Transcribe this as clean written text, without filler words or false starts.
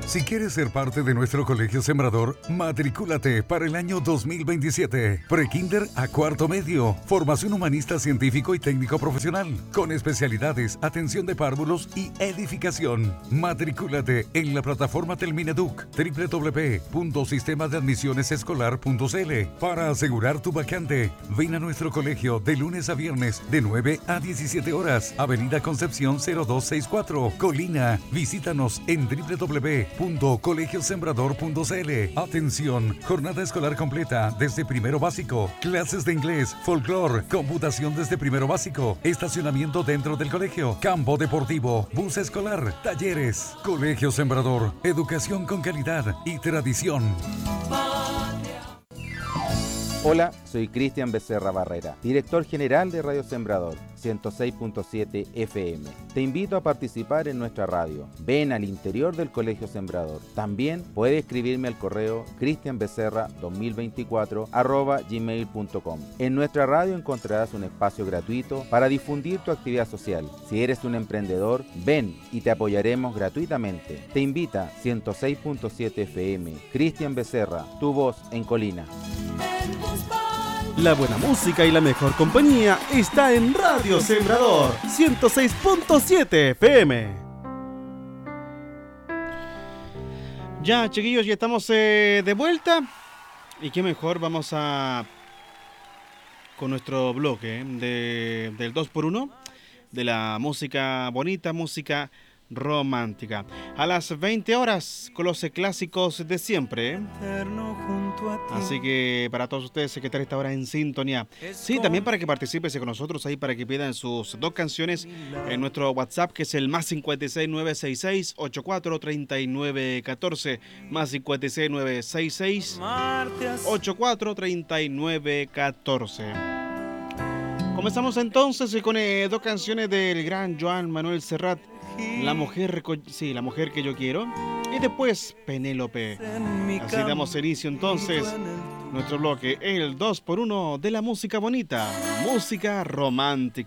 Si quieres ser parte de nuestro Colegio Sembrador, matricúlate para el año 2027. Prekinder a cuarto medio. Formación humanista, científico y técnico profesional. Con especialidades, atención de párvulos y edificación. Matricúlate en la plataforma Telmineduc, www.sistemadeadmisionesescolar.cl. Para asegurar tu vacante, ven a nuestro colegio de lunes a viernes de 9 a 17 horas. Avenida Concepción 0264, Colina. Visítanos en www.colegiosembrador.cl. Atención, jornada escolar completa desde primero básico, clases de inglés, folclore, computación desde primero básico, estacionamiento dentro del colegio, campo deportivo, bus escolar, talleres. Colegio Sembrador, educación con calidad y tradición. Hola, soy Cristian Becerra Barrera, director general de Radio Sembrador 106.7 FM. Te invito a participar en nuestra radio. Ven al interior del Colegio Sembrador. También puedes escribirme al correo cristianbecerra2024@gmail.com. En nuestra radio encontrarás un espacio gratuito para difundir tu actividad social. Si eres un emprendedor, ven y te apoyaremos gratuitamente. Te invita 106.7 FM. Cristian Becerra, tu voz en Colina. La buena música y la mejor compañía está en Radio Sembrador 106.7 FM. Ya, chiquillos, ya estamos de vuelta. Y qué mejor, vamos con nuestro bloque del 2x1 de la música bonita, música romántica. A las 20 horas con los clásicos de siempre. Así que para todos ustedes que están a esta hora en sintonía. Sí, también para que participes con nosotros ahí, para que pidan sus dos canciones en nuestro WhatsApp, que es el más 56 966 84 39 14. Más 56 966 84 39 14. Comenzamos entonces con dos canciones del gran Joan Manuel Serrat. La mujer que yo quiero. Y después Penélope. Así damos inicio entonces nuestro bloque, el 2x1 de la música bonita, música romántica.